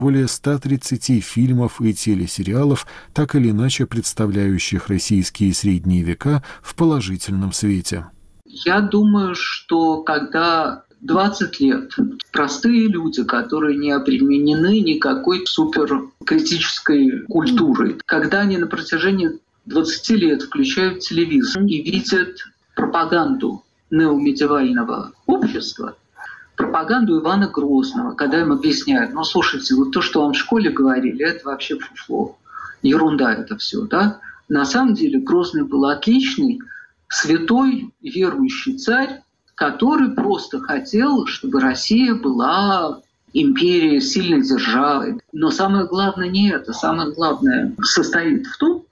более 130 фильмов и телесериалов, так или иначе представляющих российские средние века в положительном свете. Я думаю, что когда 20 лет простые люди, которые не обременены никакой суперкритической культурой, когда они на протяжении 20 лет включают телевизор и видят пропаганду неомедиевального общества, пропаганду Ивана Грозного, когда им объясняют: ну, слушайте, вот то, что вам в школе говорили, это вообще фуфло, ерунда это все, да? На самом деле Грозный был отличный, святой, верующий царь, который просто хотел, чтобы Россия была империей, сильной державой. Но самое главное не это. Самое главное состоит в том,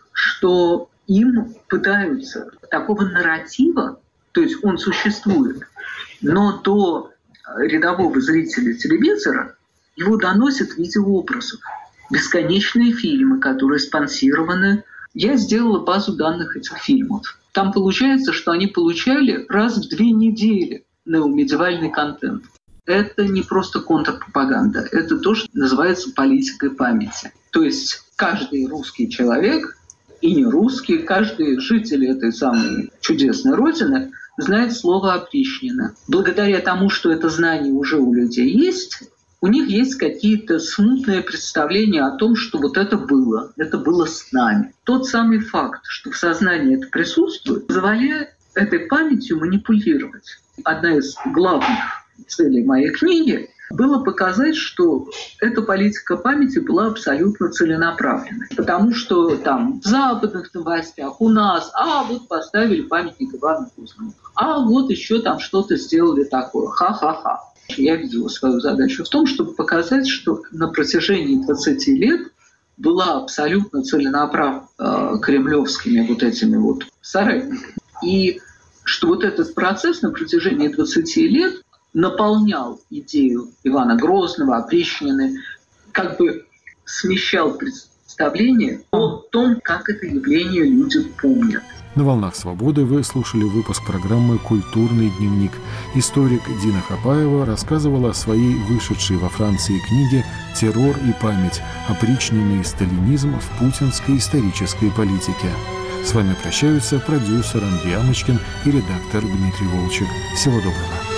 что им пытаются такого нарратива, то есть он существует, но до рядового зрителя телевизора его доносят в виде образов. Бесконечные фильмы, которые спонсированы. Я сделала базу данных этих фильмов. Там получается, что они получали раз в 2 недели неомедиевальный контент. Это не просто контрпропаганда, это то, что называется политикой памяти. То есть каждый русский человек и не русский, каждый житель этой самой чудесной родины знает слово «опричнина». Благодаря тому, что это знание уже у людей есть, у них есть какие-то смутные представления о том, что вот это было с нами. Тот самый факт, что в сознании это присутствует, позволяет этой памятью манипулировать. Одна из главных целей моей книги было показать, что эта политика памяти была абсолютно целенаправленной. Потому что там в западных новостях у нас, вот поставили памятник Ивану Грозному, вот еще там что-то сделали такое, ха-ха-ха. Я видела свою задачу в том, чтобы показать, что на протяжении 20 лет была абсолютно целенаправлена кремлевскими вот этими вот соратниками. И что вот этот процесс на протяжении 20 лет наполнял идею Ивана Грозного, опричнины, как бы смещал представление о том, как это явление люди помнят. На «Волнах свободы» вы слушали выпуск программы «Культурный дневник». Историк Дина Хапаева рассказывала о своей вышедшей во Франции книге «Террор и память. Опричнина и сталинизм в путинской исторической политике». С вами прощаются продюсер Андрей Амочкин и редактор Дмитрий Волчек. Всего доброго.